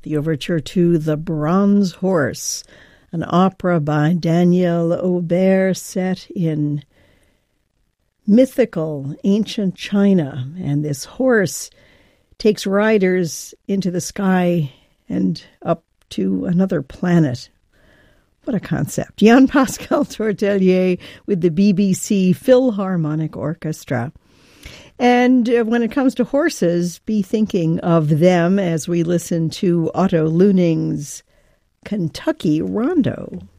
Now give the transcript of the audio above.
the overture to The Bronze Horse, an opera by Daniel Aubert set in mythical ancient China. And this horse takes riders into the sky and up to another planet. What a concept. Jean-Pascal Tortelier with the BBC Philharmonic Orchestra. And when it comes to horses, be thinking of them as we listen to Otto Luning's Kentucky Rondo.